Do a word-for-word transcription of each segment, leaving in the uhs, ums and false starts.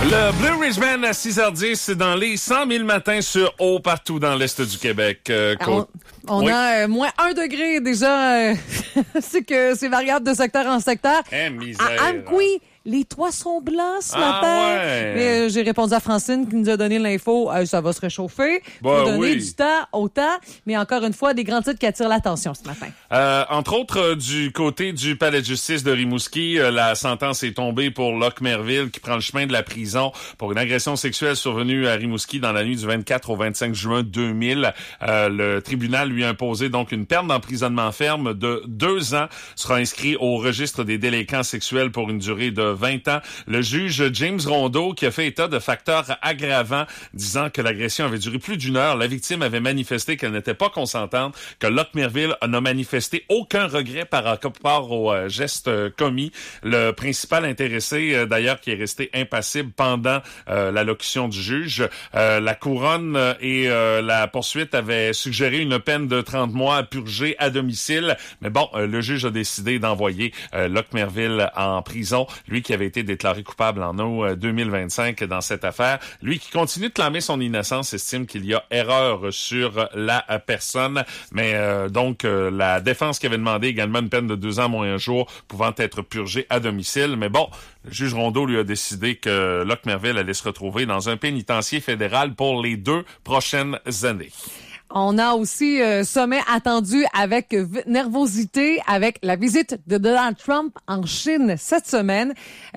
Le Blue Ridge Band à six heures dix dans les cent mille matins sur eau partout dans l'Est du Québec. Euh, on on oui. a euh, moins un degré déjà. Euh, c'est que c'est variable de secteur en secteur. Eh, misère. À Amqui, les toits sont blancs ce ah, matin. Ouais. Mais euh, j'ai répondu à Francine qui nous a donné l'info. Euh, ça va se réchauffer. Bah, Faut donner oui. du temps au temps. Mais encore une fois, des grands titres qui attirent l'attention ce matin. Euh, entre autres, euh, du côté du palais de justice de Rimouski, euh, la sentence est tombée pour Locke Merville qui prend le chemin de la prison pour une agression sexuelle survenue à Rimouski dans la nuit du vingt-quatre au vingt-cinq juin deux mille. Euh, le tribunal lui a imposé donc une peine d'emprisonnement ferme de deux ans. Sera inscrit au registre des délinquants sexuels pour une durée de vingt ans. Le juge James Rondeau qui a fait état de facteurs aggravants disant que l'agression avait duré plus d'une heure. La victime avait manifesté qu'elle n'était pas consentante, que Locke Merville n'a manifesté aucun regret par rapport au euh, geste euh, commis. Le principal intéressé, euh, d'ailleurs, qui est resté impassible pendant euh, l'allocution du juge. Euh, la couronne euh, et euh, la poursuite avaient suggéré une peine de trente mois à purger à domicile. Mais bon, euh, le juge a décidé d'envoyer euh, Locke Merville en prison. Lui qui avait été déclaré coupable en août deux mille vingt-cinq dans cette affaire. Lui qui continue de clamer son innocence, estime qu'il y a erreur sur la personne. Mais euh, donc, euh, la défense qui avait demandé également une peine de deux ans moins un jour pouvant être purgée à domicile. Mais bon, le juge Rondeau lui a décidé que Locke Merville allait se retrouver dans un pénitencier fédéral pour les deux prochaines années. On a aussi euh, sommet attendu avec v- nervosité avec la visite de Donald Trump en Chine cette semaine.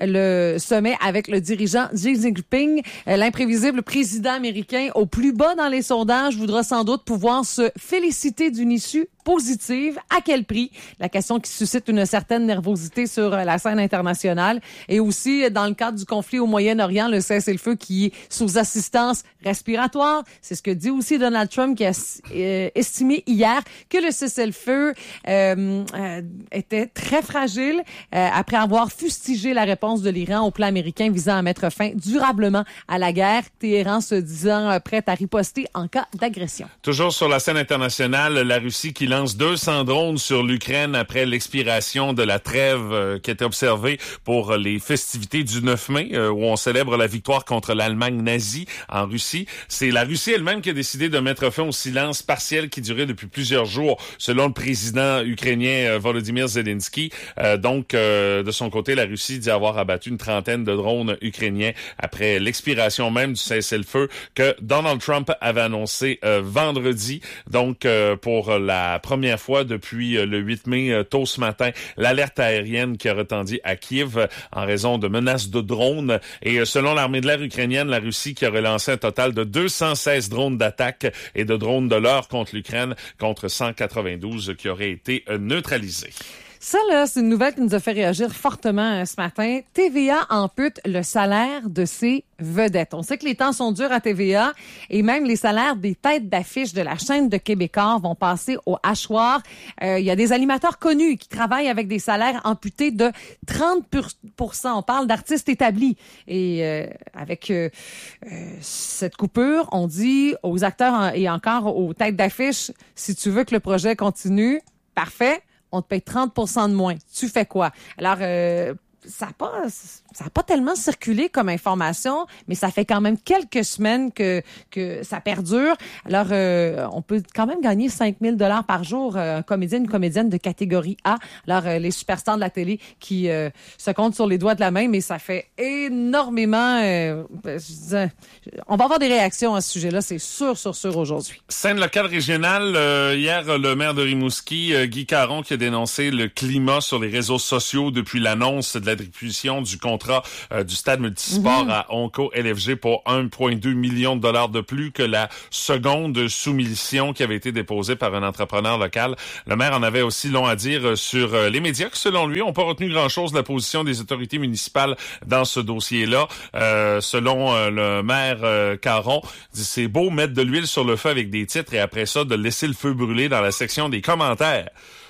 Le sommet avec le dirigeant Xi Jinping, euh, l'imprévisible président américain au plus bas dans les sondages, voudra sans doute pouvoir se féliciter d'une issue positive. À quel prix? La question qui suscite une certaine nervosité sur la scène internationale. Et aussi, dans le cadre du conflit au Moyen-Orient, le cessez-le-feu qui est sous assistance respiratoire. C'est ce que dit aussi Donald Trump qui a euh, estimé hier que le cessez-le-feu euh, euh, était très fragile euh, après avoir fustigé la réponse de l'Iran au plan américain visant à mettre fin durablement à la guerre. Téhéran se disant euh, prête à riposter en cas d'agression. Toujours sur la scène internationale, la Russie qui lance deux cents drones sur l'Ukraine après l'expiration de la trêve euh, qui était observée pour les festivités du neuf mai, euh, où on célèbre la victoire contre l'Allemagne nazie en Russie. C'est la Russie elle-même qui a décidé de mettre fin au silence partiel qui durait depuis plusieurs jours, selon le président ukrainien euh, Volodymyr Zelensky. Euh, donc, euh, de son côté, la Russie dit avoir abattu une trentaine de drones ukrainiens après l'expiration même du cessez-le-feu que Donald Trump avait annoncé euh, vendredi. Donc, euh, pour la première fois depuis le huit mai, tôt ce matin, l'alerte aérienne qui a retenti à Kiev en raison de menaces de drones. Et selon l'armée de l'air ukrainienne, la Russie qui a relancé un total de deux cent seize drones d'attaque et de drones de l'heure contre l'Ukraine, contre cent quatre-vingt-douze qui auraient été neutralisés. Ça, là, c'est une nouvelle qui nous a fait réagir fortement ce matin. T V A ampute le salaire de ses vedettes. On sait que les temps sont durs à T V A et même les salaires des têtes d'affiche de la chaîne de Québécois vont passer au hachoir. Euh, il y a des animateurs connus qui travaillent avec des salaires amputés de trente pour cent. On parle d'artistes établis. Et euh, avec euh, euh, cette coupure, on dit aux acteurs et encore aux têtes d'affiche, si tu veux que le projet continue, parfait. On te paye trente pour cent de moins. Tu fais quoi? Alors, euh, ça n'a pas, ça a pas tellement circulé comme information, mais ça fait quand même quelques semaines que que ça perdure. Alors, euh, on peut quand même gagner cinq mille dollars par jour, euh, un comédien, une comédienne de catégorie A. Alors, euh, les superstars de la télé qui euh, se comptent sur les doigts de la main, mais ça fait énormément... Euh, je, on va avoir des réactions à ce sujet-là, c'est sûr, sûr, sûr aujourd'hui. Scène locale régionale, euh, hier, le maire de Rimouski, euh, Guy Caron, qui a dénoncé le climat sur les réseaux sociaux depuis l'annonce de l'attribution du contrat euh, du stade multisport mm-hmm. à Onco L F G pour un virgule deux million de dollars de plus que la seconde soumission qui avait été déposée par un entrepreneur local. Le maire en avait aussi long à dire sur euh, les médias qui, selon lui, n'ont pas retenu grand-chose de la position des autorités municipales dans ce dossier-là. Euh, selon euh, le maire euh, Caron, dit, c'est beau mettre de l'huile sur le feu avec des titres et après ça, de laisser le feu brûler dans la section des commentaires.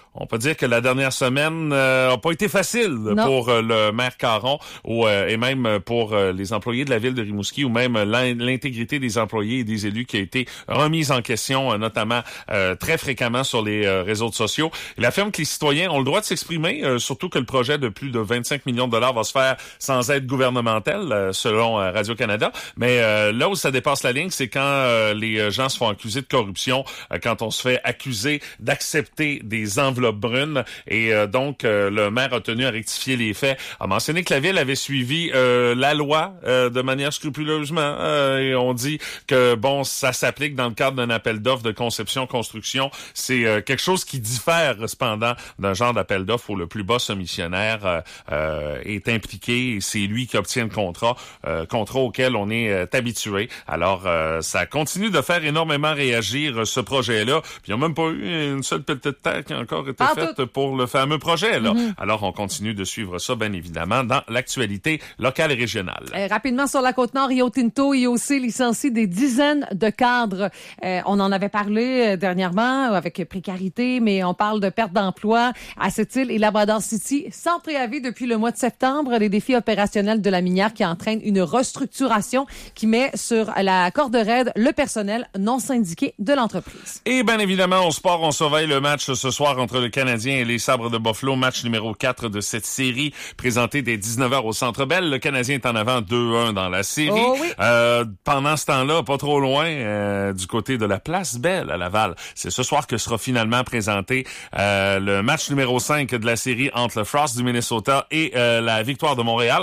On peut dire que la dernière semaine n'a euh, pas été facile non. pour euh, le maire Caron ou, euh, et même pour euh, les employés de la ville de Rimouski ou même l'intégrité des employés et des élus qui a été remise en question, euh, notamment euh, très fréquemment sur les euh, réseaux sociaux. Il affirme que les citoyens ont le droit de s'exprimer, euh, surtout que le projet de plus de vingt-cinq millions de dollars va se faire sans aide gouvernementale, euh, selon euh, Radio-Canada. Mais euh, là où ça dépasse la ligne, c'est quand euh, les gens se font accuser de corruption, euh, quand on se fait accuser d'accepter des enveloppes brune et euh, donc euh, le maire a tenu à rectifier les faits, a mentionné que la ville avait suivi euh, la loi euh, de manière scrupuleusement euh, et on dit que bon, ça s'applique dans le cadre d'un appel d'offres de conception-construction. C'est euh, quelque chose qui diffère cependant d'un genre d'appel d'offres où le plus bas soumissionnaire euh, euh, est impliqué et c'est lui qui obtient le contrat, euh, contrat auquel on est euh, habitué. Alors euh, ça continue de faire énormément réagir euh, ce projet-là. Puis il n'y a même pas eu une seule petite terre qui a encore été Pas faite tout. pour le fameux projet. Là. Mm-hmm. Alors, on continue de suivre ça, bien évidemment, dans l'actualité locale et régionale. Euh, rapidement, sur la Côte-Nord, Rio Tinto I O C licencie des dizaines de cadres. Euh, on en avait parlé euh, dernièrement avec précarité, mais on parle de perte d'emploi à Sept-Îles et Labrador City. Sans préavis depuis le mois de septembre, les défis opérationnels de la minière qui entraînent une restructuration qui met sur la corde raide le personnel non syndiqué de l'entreprise. Et bien évidemment, au sport, on surveille le match ce soir entre le Canadien et les Sabres de Buffalo, match numéro quatre de cette série, présenté dès dix-neuf heures au Centre Bell. Le Canadien est en avant deux un dans la série. Oh oui. euh, pendant ce temps-là, pas trop loin, euh, du côté de la Place Bell à Laval, c'est ce soir que sera finalement présenté euh, le match numéro cinq de la série entre le Frost du Minnesota et euh, la Victoire de Montréal.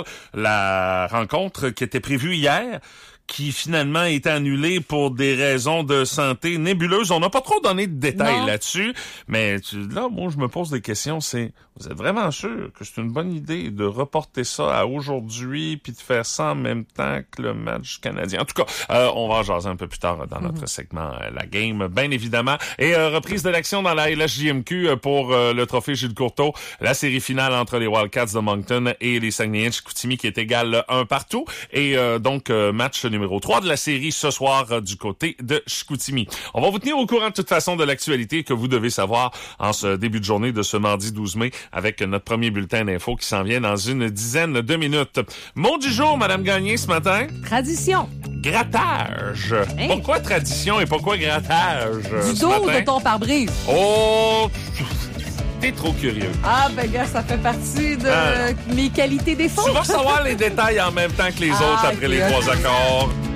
La rencontre qui était prévue hier, qui finalement est annulé pour des raisons de santé nébuleuses. On n'a pas trop donné de détails non. là-dessus, mais tu, là, moi, je me pose des questions. C'est, vous êtes vraiment sûr que c'est une bonne idée de reporter ça à aujourd'hui puis de faire ça en même temps que le match canadien? En tout cas, euh, on va en jaser un peu plus tard dans notre mm-hmm. segment euh, La Game, bien évidemment. Et euh, reprise de l'action dans la L H J M Q pour euh, le trophée Gilles Courteau. La série finale entre les Wildcats de Moncton et les Saguenayens de Chicoutimi qui est égale un partout. Et euh, donc, euh, match numéro trois de la série ce soir euh, du côté de Chicoutimi. On va vous tenir au courant de toute façon de l'actualité que vous devez savoir en ce début de journée de ce mardi douze mai avec notre premier bulletin d'infos qui s'en vient dans une dizaine de minutes. Mot du jour, Madame Gagné, ce matin? Tradition. Grattage. Hein? Pourquoi tradition et pourquoi grattage? Du dos de ton pare-brise. Oh... T'es trop curieux. Ah, ben gars, ça fait partie de ah. mes qualités défauts. Tu vas savoir les détails en même temps que les ah, autres après okay. les trois accords.